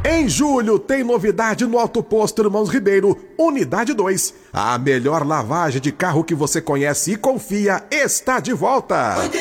Em julho tem novidade no Auto Posto Irmãos Ribeiro, Unidade 2. A melhor lavagem de carro que você conhece e confia está de volta.